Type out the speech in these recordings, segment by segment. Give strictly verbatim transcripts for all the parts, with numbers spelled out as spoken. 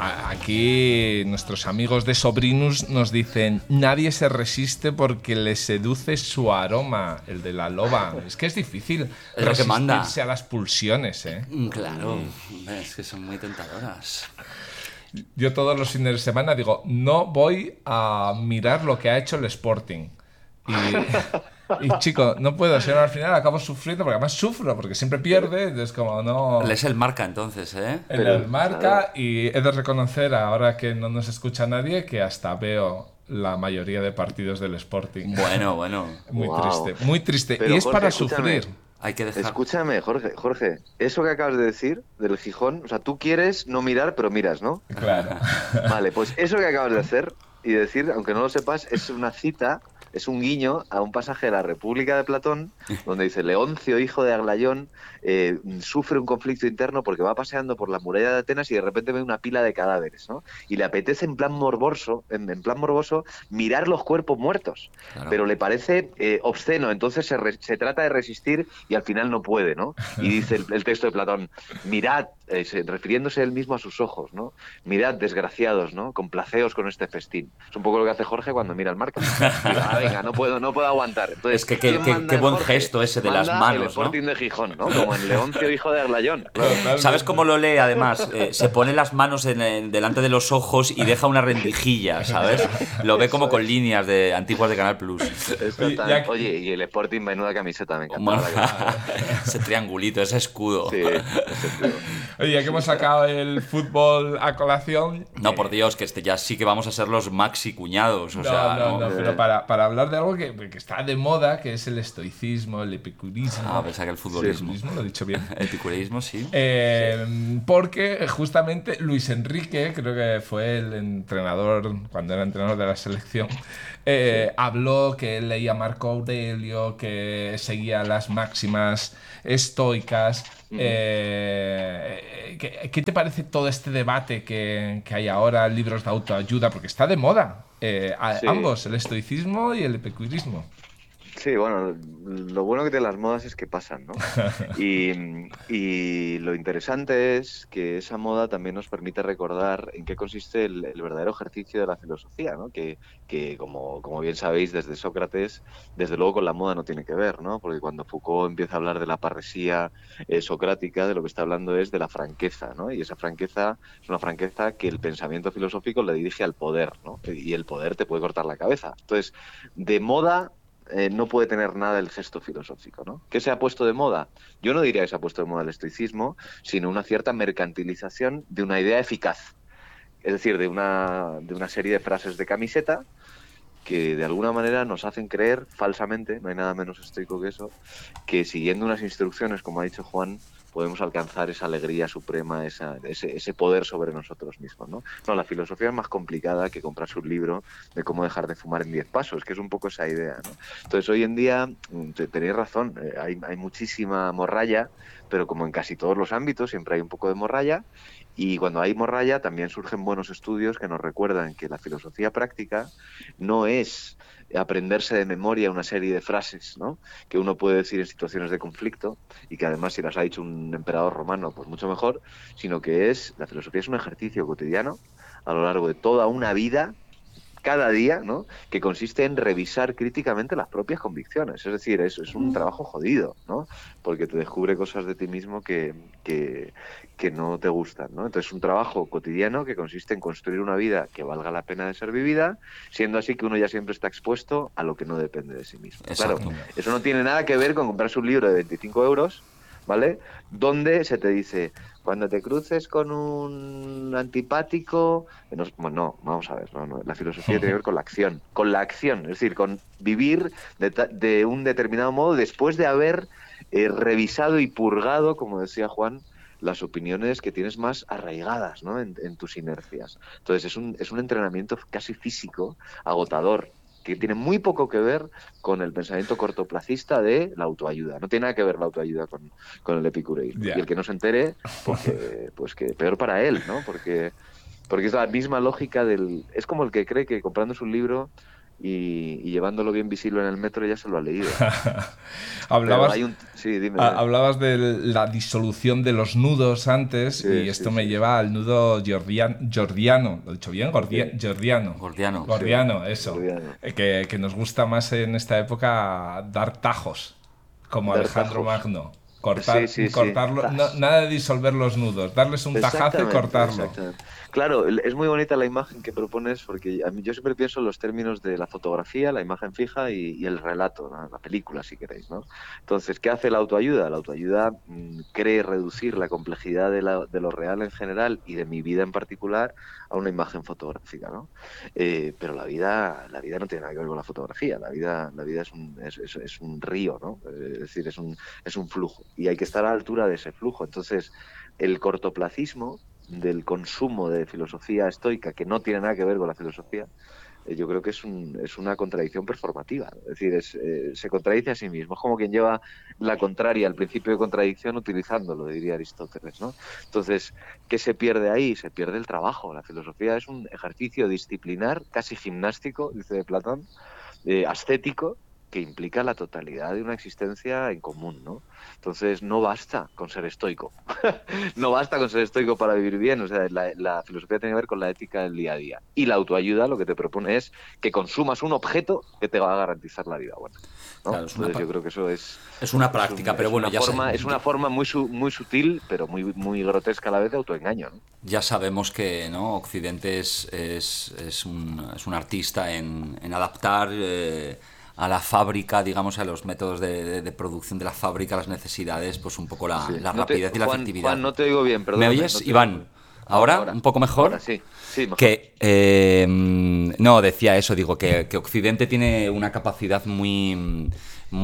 Aquí nuestros amigos de Sobrinus nos dicen: nadie se resiste porque le seduce su aroma, el de la loba. Es que es difícil es lo que manda. resistirse a las pulsiones, ¿eh? Claro, es que son muy tentadoras. Yo todos los fines de semana digo, no voy a mirar lo que ha hecho el Sporting. Y, y chico, no puedo, si no, al final acabo sufriendo, porque además sufro, porque siempre pierde, entonces como no... Es el Marca entonces, ¿eh? En el Marca, y he de reconocer, ahora que no nos escucha nadie, que hasta veo la mayoría de partidos del Sporting. Bueno, bueno. Muy Wow. triste, muy triste. Pero, y es Jorge, para escúchame. sufrir. Hay que dejar. Escúchame, Jorge, Jorge, eso que acabas de decir del Gijón, o sea, tú quieres no mirar, pero miras, ¿no? Claro. Vale, pues eso que acabas de hacer y decir, aunque no lo sepas, es una cita, es un guiño a un pasaje de la República de Platón, donde dice: Leoncio, hijo de Aglayón, eh, sufre un conflicto interno porque va paseando por la muralla de Atenas y de repente ve una pila de cadáveres, ¿no? Y le apetece en plan morboso, en, en plan morboso, mirar los cuerpos muertos, Claro. pero le parece eh, obsceno, entonces se, re, se trata de resistir y al final no puede, ¿no? Y dice el, el texto de Platón: mirad, eh, refiriéndose él mismo a sus ojos, ¿no? Mirad, desgraciados, ¿no? Complaceos con este festín. Es un poco lo que hace Jorge cuando mira el Marca. Diga, venga, no puedo, no puedo aguantar. Entonces, Es que qué, qué, qué buen Jorge? gesto ese de Manda las manos, el Sporting, ¿no? de Gijón, ¿no? Como en Leoncio, hijo de Aglayón. Claro. ¿Sabes cómo lo lee además? Eh, se pone las manos en, en, delante de los ojos y deja una rendijilla, ¿sabes? Lo ve como con líneas de antiguas de Canal Plus. Oye, tan... Oye, y el Sporting, menuda camiseta, me encanta. Bueno, ese triangulito, ese escudo. Sí, ese escudo. Oye, ya que hemos sacado el fútbol a colación... No, por Dios, que este ya sí que vamos a ser los maxi cuñados. O no, sea, no, no, no, pero para, para hablar de algo que, que está de moda, que es el estoicismo, el epicurismo. Ah, pensaba que el futbolismo. Sí, lo he dicho bien. El epicureísmo, sí. Eh, sí. Porque justamente Luis Enrique, creo que fue el entrenador, cuando era entrenador de la selección, eh, sí. habló que él leía Marco Aurelio, que seguía las máximas estoicas. Uh-huh. Eh, ¿qué, ¿Qué te parece todo este debate que, que hay ahora, libros de autoayuda? Porque está de moda, eh, a, sí. ambos, el estoicismo y el epicurismo. Sí, bueno, lo bueno que tienen las modas es que pasan, ¿no? Y, y lo interesante es que esa moda también nos permite recordar en qué consiste el, el verdadero ejercicio de la filosofía, ¿no? Que, que como, como bien sabéis, desde Sócrates, desde luego con la moda no tiene que ver, ¿no? Porque cuando Foucault empieza a hablar de la parresía eh, socrática, de lo que está hablando es de la franqueza, ¿no? Y esa franqueza es una franqueza que el pensamiento filosófico le dirige al poder, ¿no? Y el poder te puede cortar la cabeza. Entonces, de moda... Eh, no puede tener nada el gesto filosófico, ¿no? ¿Qué se ha puesto de moda? Yo no diría que se ha puesto de moda el estoicismo, sino una cierta mercantilización de una idea eficaz. Es decir, de una, de una serie de frases de camiseta que de alguna manera nos hacen creer falsamente, no hay nada menos estoico que eso, que siguiendo unas instrucciones, como ha dicho Juan, podemos alcanzar esa alegría suprema, esa, ese, ese poder sobre nosotros mismos, ¿no? No, la filosofía es más complicada que comprarse un libro de cómo dejar de fumar en diez pasos, que es un poco esa idea, ¿no? Entonces, hoy en día, te, tenéis razón, eh, hay, hay muchísima morralla, pero como en casi todos los ámbitos, siempre hay un poco de morralla, y cuando hay morralla también surgen buenos estudios que nos recuerdan que la filosofía práctica no es aprenderse de memoria una serie de frases, ¿no? Que uno puede decir en situaciones de conflicto y que además si las ha dicho un emperador romano, pues mucho mejor, sino que es, la filosofía es un ejercicio cotidiano a lo largo de toda una vida, cada día, ¿no? Que consiste en revisar críticamente las propias convicciones. Es decir, es, es un trabajo jodido, ¿no? Porque te descubre cosas de ti mismo que, que, que no te gustan, ¿no? Entonces es un trabajo cotidiano que consiste en construir una vida que valga la pena de ser vivida, siendo así que uno ya siempre está expuesto a lo que no depende de sí mismo. Exacto. Claro, eso no tiene nada que ver con comprarse un libro de veinticinco euros, ¿vale? Donde se te dice, cuando te cruces con un antipático... No, no vamos a ver, no, no, la filosofía tiene que ver con la acción, con la acción, es decir, con vivir de, de un determinado modo después de haber eh, revisado y purgado, como decía Juan, las opiniones que tienes más arraigadas, ¿no? en, en tus inercias. Entonces es un, es un entrenamiento casi físico, agotador, que tiene muy poco que ver con el pensamiento cortoplacista de la autoayuda. No tiene nada que ver la autoayuda con, con el epicureísmo. Yeah. Y el que no se entere, pues que, pues que peor para él, ¿no? Porque, porque es la misma lógica del... Es como el que cree que comprándose un libro y, y llevándolo bien visible en el metro ya se lo ha leído. hablabas, un... sí, dime, a, dime. hablabas de la disolución de los nudos antes, Sí, y esto sí, me sí. lleva al nudo Gordian, Gordiano, ¿lo he dicho bien? Gordia, Sí. Gordiano. Gordiano. Gordiano, Sí, eso. Gordiano. Eh, Que, que nos gusta más en esta época dar tajos, como Dar Alejandro tajos. Magno. Cortar, Sí, sí, sí. cortarlo, no, nada de disolver los nudos, darles un tajazo y Exactamente, cortarlo. exactamente. Claro, es muy bonita la imagen que propones porque a mí, yo siempre pienso en los términos de la fotografía, la imagen fija y, y el relato, ¿no? La película, si queréis, ¿no? Entonces, ¿qué hace la autoayuda? La autoayuda mmm, cree reducir la complejidad de, la, de lo real en general y de mi vida en particular a una imagen fotográfica, ¿no? Eh, pero la vida, la vida no tiene nada que ver con la fotografía. La vida, la vida es un, es, es, es un río, ¿no? Es decir, es un, es un flujo y hay que estar a la altura de ese flujo. Entonces, el cortoplacismo del consumo de filosofía estoica, que no tiene nada que ver con la filosofía, eh, yo creo que es, un, es una contradicción performativa. Es decir, es, eh, se contradice a sí mismo. Es como quien lleva la contraria al principio de contradicción utilizándolo, diría Aristóteles, ¿no? Entonces, ¿qué se pierde ahí? Se pierde el trabajo. La filosofía es un ejercicio disciplinar, casi gimnástico, dice Platón, eh, ascético, que implica la totalidad de una existencia en común, ¿no? Entonces no basta con ser estoico, no basta con ser estoico para vivir bien, o sea, la, la filosofía tiene que ver con la ética del día a día. Y la autoayuda lo que te propone es que consumas un objeto que te va a garantizar la vida buena, ¿no? Claro, Entonces yo creo que eso es... Es una práctica, es un, pero es bueno, una ya forma, sé. Es una forma muy, su, muy sutil, pero muy, muy grotesca a la vez de autoengaño, ¿no? Ya sabemos que, ¿no?, Occidente es, es, es, un, es un artista en, en adaptar... Eh, a la fábrica, digamos, a los métodos de, de, de producción de la fábrica, las necesidades, pues un poco la, Sí. la no rapidez te, y la Juan, efectividad. Juan, no te oigo bien, perdón. ¿Me oyes, no Iván? Oigo. ¿Ahora? Ahora, ¿Un poco mejor? Ahora sí, sí, mejor. Que, eh, no, decía eso, digo, que, que Occidente tiene una capacidad muy...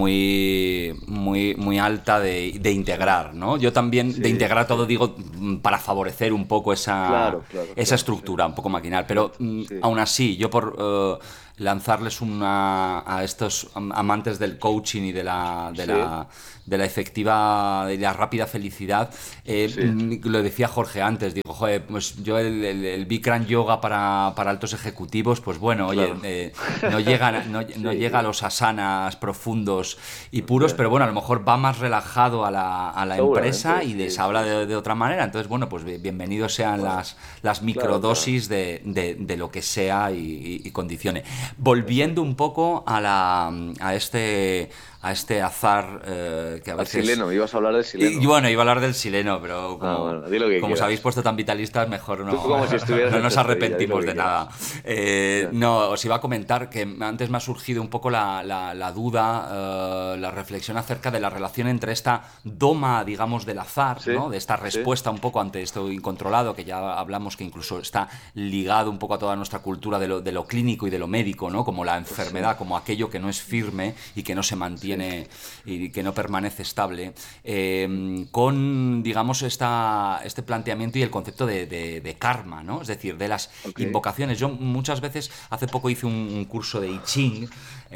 muy muy muy alta de, de integrar, ¿no? Yo también Sí, de integrar sí. todo digo para favorecer un poco esa, claro, claro, esa claro, estructura sí. un poco maquinal, pero sí. aún así, yo por uh, lanzarles una a estos amantes del coaching y de la de, sí. la, de la efectiva de la rápida felicidad, eh, sí. lo decía Jorge antes, digo, joder, pues yo el, el, el Bikram yoga para, para altos ejecutivos, pues bueno, claro. oye, eh, no llega no, sí, no llega sí. a los asanas profundos y puros, pero bueno, a lo mejor va más relajado a la, a la empresa y les sí, habla sí, de, de otra manera. Entonces, bueno, pues bienvenidos sean bueno, las, las microdosis claro, claro. De, de, de lo que sea y, y, y condicione. Volviendo un poco a, la, a este... a este azar eh, que a veces... Al sileno, ibas a hablar del sileno. Y, y bueno, iba a hablar del sileno, pero como, ah, bueno, di lo que como os quieras. habéis puesto tan vitalistas, mejor no, como si no nos arrepentimos ya, de nada. Eh, no, os iba a comentar que antes me ha surgido un poco la, la, la duda, eh, la reflexión acerca de la relación entre esta doma, digamos, del azar, ¿sí? ¿no? De esta respuesta sí. un poco ante esto incontrolado, que ya hablamos que incluso está ligado un poco a toda nuestra cultura de lo, de lo clínico y de lo médico, ¿no? Como la enfermedad, sí. como aquello que no es firme y que no se mantiene Tiene, y que no permanece estable, eh, con, digamos, esta, este planteamiento y el concepto de, de, de karma, ¿no? Es decir, de las okay. invocaciones. Yo muchas veces, hace poco hice un, un curso de I Ching,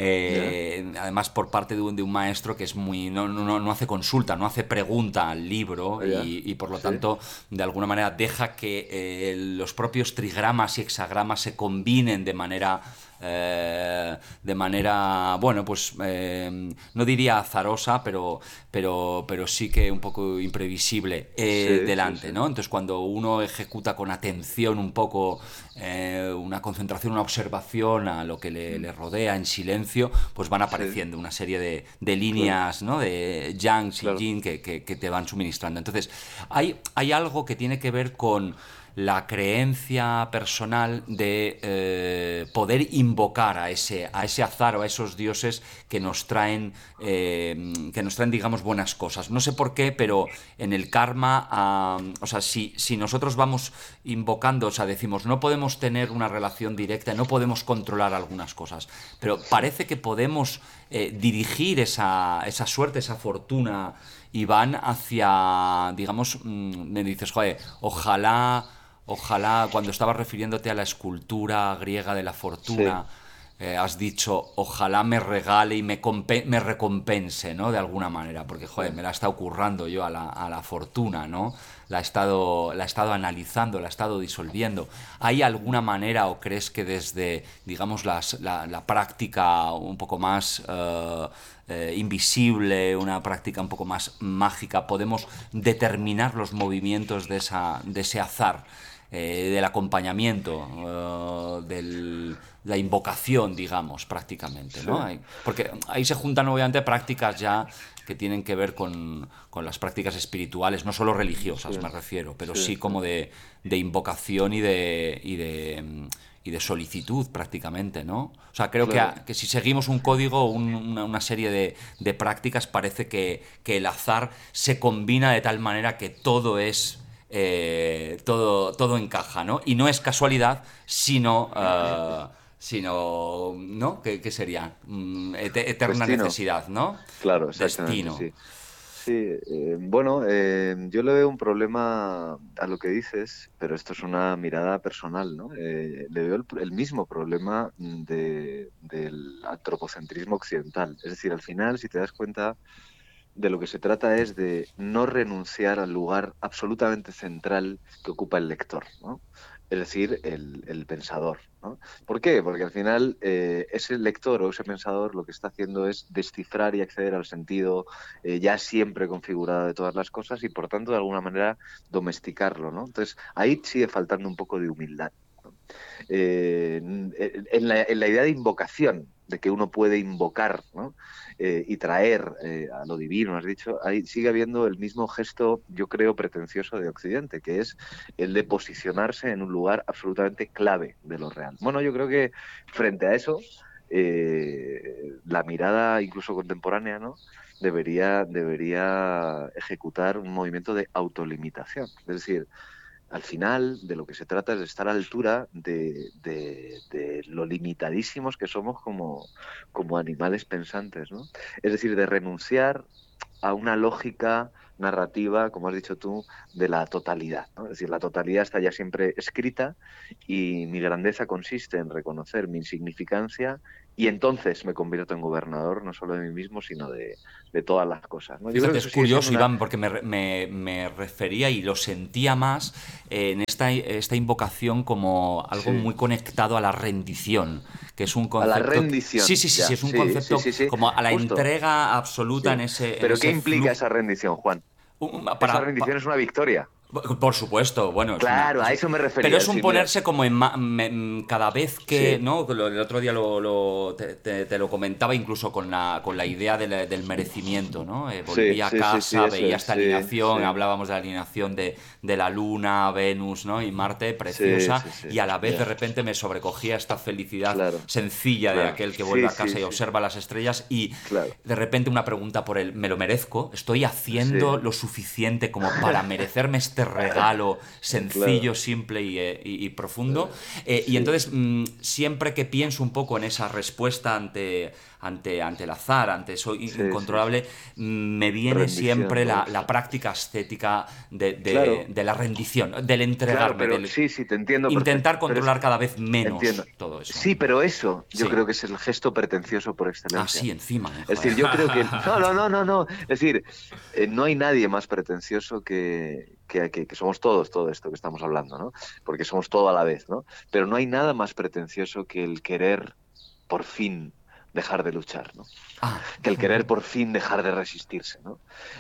eh, yeah. además por parte de un, de un maestro que es muy no, no, no hace consulta, no hace pregunta al libro yeah. y, y por lo sí. tanto, de alguna manera deja que eh, los propios trigramas y hexagramas se combinen de manera... Eh, de manera, bueno, pues eh, no diría azarosa, pero, pero, pero sí que un poco imprevisible eh, sí, delante, sí, sí. ¿no? Entonces cuando uno ejecuta con atención un poco, eh, una concentración, una observación a lo que le, le rodea en silencio, pues van apareciendo sí. una serie de, de líneas, claro. ¿no? De yang, si, claro. yin que, que, que te van suministrando. Entonces hay, hay algo que tiene que ver con la creencia personal de eh, poder invocar a ese, a ese azar o a esos dioses que nos traen, eh, que nos traen, digamos, buenas cosas. No sé por qué, pero en el karma, uh, o sea, si, si nosotros vamos invocando, o sea, decimos, no podemos tener una relación directa, no podemos controlar algunas cosas, pero parece que podemos eh, dirigir esa, esa suerte, esa fortuna, y van hacia, digamos, mmm, me dices, joder, ojalá... Ojalá, cuando estabas refiriéndote a la escultura griega de la fortuna, sí. eh, has dicho, ojalá me regale y me, compe- me recompense, ¿no? De alguna manera, porque, joder, me la está ocurrando yo a la, a la fortuna, ¿no? la ha estado, la ha estado analizando, la ha estado disolviendo. ¿Hay alguna manera o crees que desde, digamos, las, la, la práctica un poco más eh, eh, invisible, una práctica un poco más mágica, podemos determinar los movimientos de, esa, de ese azar? Eh, del acompañamiento, uh, de la invocación, digamos, prácticamente, ¿no? Sí. Porque ahí se juntan obviamente prácticas ya que tienen que ver con, con las prácticas espirituales, no solo religiosas, sí. me refiero, pero sí, sí como de, de invocación y de, y de y de solicitud prácticamente, ¿no? O sea, creo claro. que, que si seguimos un código, un, una, una serie de, de prácticas, parece que, que el azar se combina de tal manera que todo es Eh, todo, todo encaja, ¿no? Y no es casualidad, sino, uh, sino ¿no? ¿Qué, qué sería? Mm, eterna Destino. Necesidad, ¿no? Claro, Destino. Sí, sí eh, bueno, eh, yo le veo un problema a lo que dices, pero esto es una mirada personal, ¿no? Eh, le veo el, el mismo problema de, del antropocentrismo occidental. Es decir, al final, si te das cuenta, de lo que se trata es de no renunciar al lugar absolutamente central que ocupa el lector, ¿no? Es decir, el, el pensador, ¿no? ¿Por qué? Porque al final eh, ese lector o ese pensador lo que está haciendo es descifrar y acceder al sentido eh, ya siempre configurado de todas las cosas y por tanto de alguna manera domesticarlo, ¿no? Entonces ahí sigue faltando un poco de humildad, ¿no? Eh, en, la, en la idea de invocación, de que uno puede invocar, ¿no? eh, y traer eh, a lo divino, has dicho, ahí sigue habiendo el mismo gesto, yo creo, pretencioso de Occidente, que es el de posicionarse en un lugar absolutamente clave de lo real. Bueno, yo creo que frente a eso, eh, la mirada incluso contemporánea, ¿no? debería, debería ejecutar un movimiento de autolimitación, es decir, al final de lo que se trata es de estar a la altura de, de, de lo limitadísimos que somos como, como animales pensantes, ¿no? Es decir, de renunciar a una lógica narrativa, como has dicho tú, de la totalidad, ¿no? Es decir, la totalidad está ya siempre escrita y mi grandeza consiste en reconocer mi insignificancia y entonces me convierto en gobernador no solo de mí mismo, sino de, de todas las cosas, ¿no? Yo Fíjate, creo que es eso curioso, una... Iván, porque me, me, me refería y lo sentía más eh, en esta, esta invocación como algo sí. muy conectado a la rendición, que es un concepto... A la rendición. Sí, sí, sí, ya, sí, es un sí, concepto sí, sí, sí. como a la Justo. entrega absoluta sí. en ese... ¿Pero en qué ese implica flu... esa rendición, Juan? Um, para, esa rendición pa... es una victoria. Por supuesto, bueno. Claro, es una, a eso me refería. Pero es un sí, ponerse mira. como en, ma, en cada vez que, sí. ¿no? El otro día lo, lo, te, te, te lo comentaba incluso con la, con la idea de la, del merecimiento, ¿no? Eh, volvía sí, a casa, sí, sí, veía es, esta sí, alineación, sí. hablábamos de la alineación de, de la Luna, Venus, ¿no? Y Marte, preciosa, sí, sí, sí, y a la vez yeah. de repente me sobrecogía esta felicidad claro, sencilla claro. de aquel que vuelve sí, a casa sí, y sí. observa las estrellas y claro. de repente una pregunta por el, ¿me lo merezco? ¿Estoy haciendo sí. lo suficiente como para merecerme este regalo sencillo, claro. simple y, y, y profundo? Eh, sí. Y entonces, mmm, siempre que pienso un poco en esa respuesta ante, ante, ante el azar, ante eso sí, incontrolable, sí, sí. me viene rendición, siempre la, la práctica ascética de, de, claro. de la rendición, del entregarme, claro, pero, del sí, sí, te entiendo intentar perfecto, controlar es, cada vez menos entiendo. todo eso. Sí, pero eso yo sí. creo que es el gesto pretencioso por excelencia. Ah, sí, encima. Eh, es decir, yo creo que... No, no, no, no, no. Es decir, eh, no hay nadie más pretencioso que... Que, que, que somos todos, todo esto que estamos hablando, ¿no? Porque somos todo a la vez, ¿no? Pero no hay nada más pretencioso que el querer, por fin, dejar de luchar, ¿no? Ah. Que el querer, por fin, dejar de resistirse, ¿no?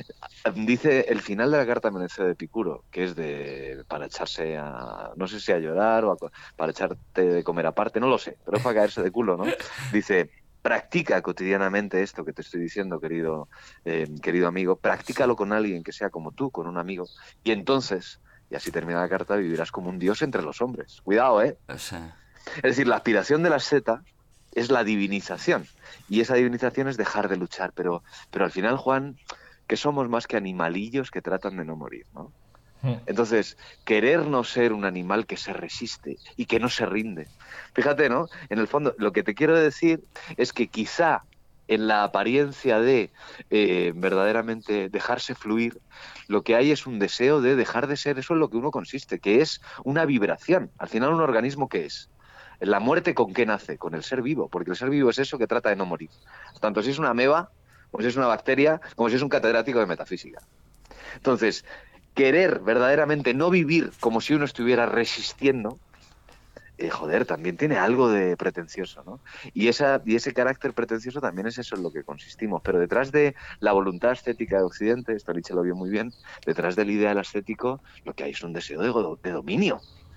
Dice el final de la carta Amanecer de Epicuro, que es de para echarse a... no sé si a llorar o a, para echarte de comer aparte, no lo sé, pero es para caerse de culo, ¿no? Dice... Practica cotidianamente esto que te estoy diciendo, querido, eh, querido amigo. Practícalo con alguien que sea como tú, con un amigo. Y entonces, y así termina la carta, vivirás como un dios entre los hombres. Cuidado, ¿eh? Sí. Es decir, la aspiración de la asceta es la divinización. Y esa divinización es dejar de luchar. Pero, pero al final, Juan, que somos más que animalillos que tratan de no morir, ¿no? Entonces, querer no ser un animal que se resiste y que no se rinde. Fíjate, ¿no? En el fondo, lo que te quiero decir es que quizá en la apariencia de eh, verdaderamente dejarse fluir, lo que hay es un deseo de dejar de ser eso en lo que uno consiste, que es una vibración. Al final, un organismo, ¿qué es? La muerte, ¿con qué nace? Con el ser vivo, porque el ser vivo es eso que trata de no morir. Tanto si es una ameba, como si es una bacteria, como si es un catedrático de metafísica. Entonces, querer verdaderamente no vivir como si uno estuviera resistiendo, eh, joder, también tiene algo de pretencioso, ¿no? Y, esa, y ese carácter pretencioso también es eso en lo que consistimos. Pero detrás de la voluntad estética de Occidente, esto Nietzsche lo vio muy bien, detrás del ideal estético lo que hay es un deseo de, de dominio,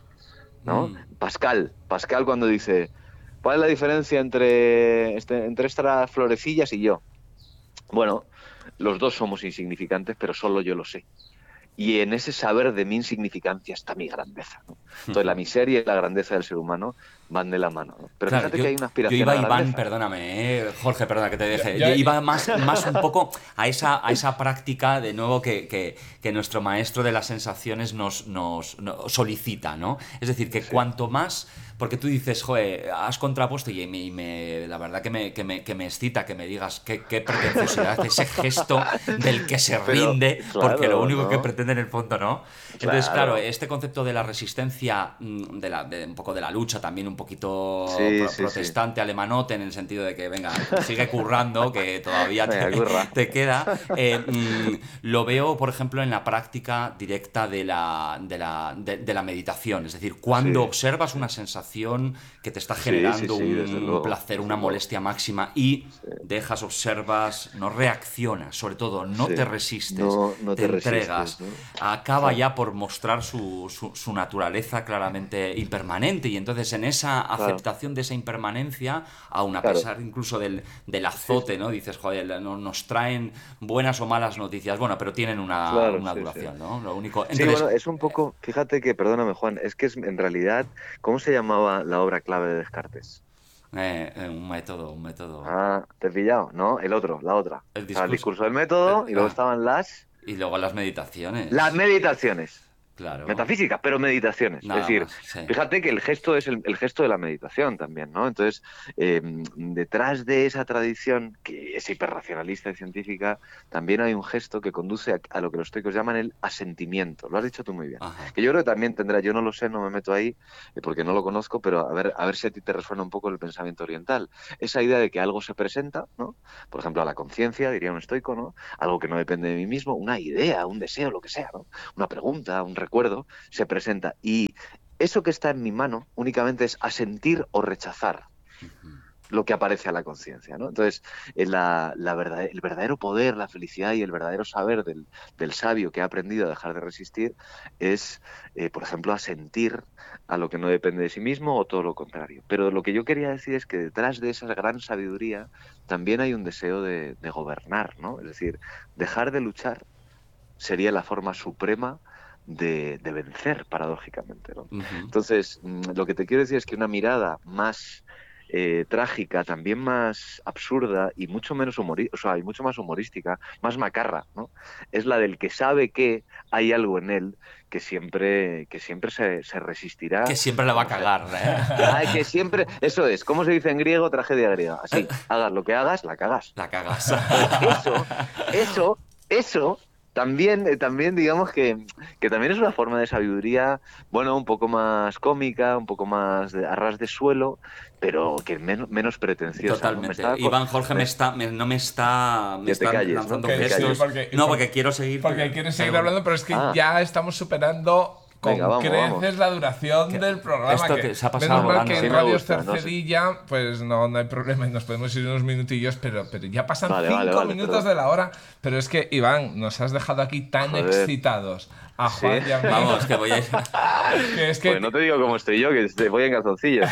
¿no? Mm. Pascal, Pascal cuando dice, ¿cuál es la diferencia entre, este, entre estas florecillas y yo? Bueno, los dos somos insignificantes, pero solo yo lo sé. Y en ese saber de mi insignificancia está mi grandeza, ¿no? Entonces la miseria y la grandeza del ser humano van de la mano, ¿no? Pero claro, fíjate yo, que hay una aspiración. Yo iba, a la Iván, grandeza. perdóname, eh, Jorge, perdona que te deje. Yo, yo, yo iba más, más un poco a esa, a esa práctica, de nuevo, que, que, que nuestro maestro de las sensaciones nos, nos, nos solicita, ¿no? Es decir, que sí. cuanto más... Porque tú dices, joder, has contrapuesto y me, y me, la verdad que me, que, me, que me excita que me digas qué, qué pretenciosidad, ese gesto del que se rinde, pero, claro, porque lo único ¿no? que pretende en el fondo, ¿no? Entonces, claro, claro este concepto de la resistencia, de, la, de un poco de la lucha, también un poquito sí, pro, sí, protestante, sí. alemanote, en el sentido de que, venga, sigue currando, que todavía te, te queda. Eh, mmm, lo veo, por ejemplo, en la práctica directa de la, de la, de, de la meditación. Es decir, cuando sí. observas una sensación que te está generando sí, sí, sí, un luego, placer, una molestia luego. máxima y sí. dejas, observas, no reaccionas, sobre todo no sí. te resistes, no, no te, te entregas, resistes, ¿no? acaba sí. ya por mostrar su, su, su naturaleza claramente impermanente, y entonces en esa aceptación claro. de esa impermanencia, aun a claro. pesar incluso del, del azote, sí. ¿no? Dices, joder, no, nos traen buenas o malas noticias, bueno, pero tienen una, claro, una sí, duración, sí. ¿no? Lo único... Entonces, sí, bueno, es un poco, fíjate que, perdóname Juan, es que es en realidad, ¿cómo se llama la obra clave de Descartes? Eh, eh, un método, un método. Ah, ¿te he pillado? No, el otro, la otra. El discurso, o sea, el discurso del método, eh, y luego ah, estaban las... Y luego las meditaciones. Las meditaciones. Claro. Metafísica, pero meditaciones. Nada es decir, más, sí. fíjate que el gesto es el, el gesto de la meditación también, ¿no? Entonces, eh, detrás de esa tradición, que es hiperracionalista y científica, también hay un gesto que conduce a, a lo que los estoicos llaman el asentimiento. Lo has dicho tú muy bien. Ajá. Que yo creo que también tendrá, yo no lo sé, no me meto ahí, porque no lo conozco, pero a ver, a ver si a ti te resuena un poco el pensamiento oriental. Esa idea de que algo se presenta, ¿no? Por ejemplo, a la conciencia, diría un estoico, ¿no? Algo que no depende de mí mismo, una idea, un deseo, lo que sea, ¿no? Una pregunta, un recuerdo, se presenta, y eso que está en mi mano únicamente es asentir o rechazar uh-huh. lo que aparece a la conciencia, ¿no? Entonces, la, la verdad, el verdadero poder, la felicidad y el verdadero saber del, del sabio que ha aprendido a dejar de resistir es, eh, por ejemplo, asentir a lo que no depende de sí mismo o todo lo contrario. Pero lo que yo quería decir es que detrás de esa gran sabiduría también hay un deseo de, de gobernar, ¿no? Es decir, dejar de luchar sería la forma suprema De, de vencer, paradójicamente, ¿no? Uh-huh. Entonces, lo que te quiero decir es que una mirada más eh, trágica, también más absurda y mucho menos humorística, o sea, y mucho más humorística, más macarra, ¿no? Es la del que sabe que hay algo en él que siempre, que siempre se, se resistirá. Que siempre la va a cagar, ¿eh? Ay, que siempre... Eso es, ¿cómo se dice en griego? Tragedia griega. Así, hagas lo que hagas, la cagas. La cagas. Eso, eso, eso... También, también digamos que, que también es una forma de sabiduría, bueno, un poco más cómica, un poco más de, a ras de suelo, pero que menos, menos pretenciosa. Totalmente. ¿No? Me está... Iván Jorge me está, me, no me está, me está calles, lanzando ¿no? gestos. Sí, porque, no, porque quiero seguir. Porque quieres seguir hablando, pero es que ah. ya estamos superando... Con Venga, vamos, creces vamos. la duración ¿Qué? del programa. Esto que, que se ha pasado menos mal volando. que Sí, en me Radio gusta, Cercedilla, no sé. pues no, no hay problema y nos podemos ir unos minutillos, pero, pero ya pasan vale, cinco vale, vale, minutos perdón. de la hora. Pero es que, Iván, nos has dejado aquí tan Joder. excitados a Juan Sí. y a mí. Vamos, que voy a ir. Que es que Pues no te digo cómo estoy yo, que te voy en calzoncillos.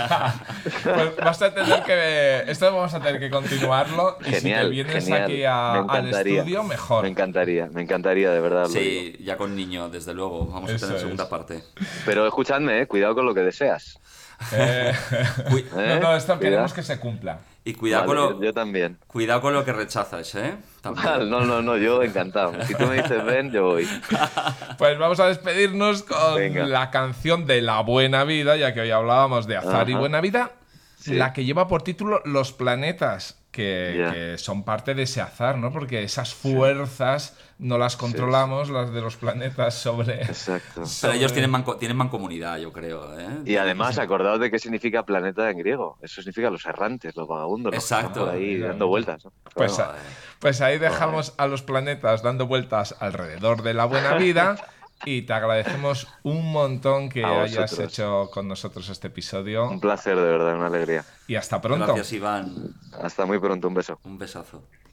pues vas a tener que... Esto vamos a tener que continuarlo. Y Genial, si te vienes genial. aquí a, Me al encantaría. estudio, mejor. Me encantaría, me encantaría, de verdad. lo Sí, digo. ya con niño, desde luego. Vamos Eso a tener es. segunda parte. Pero escuchadme, eh, cuidado con lo que deseas. Eh, Cuy- no, no, esto ¿Eh? queremos Cuidado. que se cumpla. Y cuidado, Vale, con lo, yo, yo también. cuidado con lo que rechazas, ¿eh? También. No, no, no, yo encantado. Si tú me dices ven, yo voy. Pues vamos a despedirnos con Venga. la canción de La Buena Vida, ya que hoy hablábamos de azar Ajá. y buena vida, Sí. la que lleva por título Los planetas, que, Ya. que son parte de ese azar, ¿no? Porque esas fuerzas no las controlamos, sí, las de los planetas sobre... Exacto. Sobre... Pero ellos tienen, manco, tienen mancomunidad, yo creo. ¿eh? Y además, acordaos de qué significa planeta en griego. Eso significa los errantes, los vagabundos, los Exacto. que están por ahí Exacto. dando vueltas, ¿no? Pues, a, pues ahí dejamos a los planetas dando vueltas alrededor de la buena vida. Y te agradecemos un montón que hayas hecho con nosotros este episodio. Un placer, de verdad, una alegría. Y hasta pronto. Gracias, Iván. Hasta muy pronto, un beso. Un besazo.